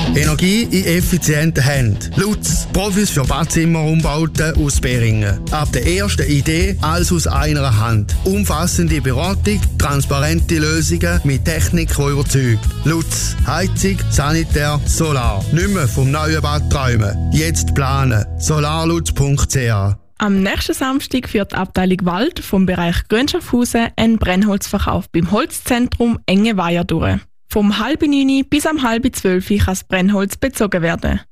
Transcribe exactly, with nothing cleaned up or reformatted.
Energie in effizienten Händen. Lutz, Profis für Badzimmerumbauten aus Beringen. Ab der ersten Idee alles aus einer Hand. Umfassende Beratung, transparente Lösungen mit Technik, die überzeugt. Lutz, Heizung, Sanitär, Solar. Nicht mehr vom neuen Bad träumen. Jetzt planen. solarlutz punkt c h. Am nächsten Samstag führt die Abteilung Wald vom Bereich Grünschaffhausen einen Brennholzverkauf beim Holzzentrum Enge Weiher durch. Vom halb neun bis am halb zwölf kann das Brennholz bezogen werden.